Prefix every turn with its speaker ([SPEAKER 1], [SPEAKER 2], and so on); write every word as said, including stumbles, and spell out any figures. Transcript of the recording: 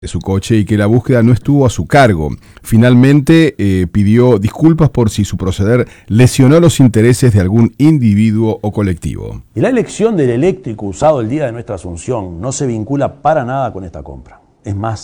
[SPEAKER 1] de su coche y que la búsqueda no estuvo a su cargo. Finalmente eh, pidió disculpas por si su proceder lesionó los intereses de algún individuo o colectivo.
[SPEAKER 2] Y la elección del eléctrico usado el día de nuestra asunción no se vincula para nada con esta compra. Es más,